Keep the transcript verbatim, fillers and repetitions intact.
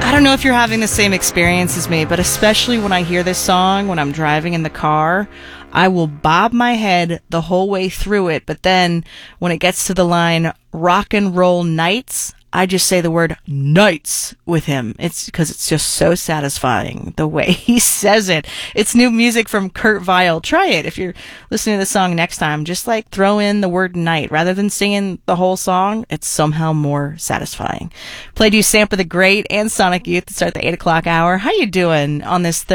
I don't know if you're having the same experience as me, but especially when I hear this song when I'm driving in the car, I will bob my head the whole way through it, but then when it gets to the line rock and roll nights, I just say the word nights with him. It's because it's just so satisfying the way he says it. It's new music from Kurt Vile. Try it if you're listening to the song next time. Just like throw in the word night rather than singing the whole song. It's somehow more satisfying. Played you Sampa the Great and Sonic Youth to start the eight o'clock hour. How you doing on this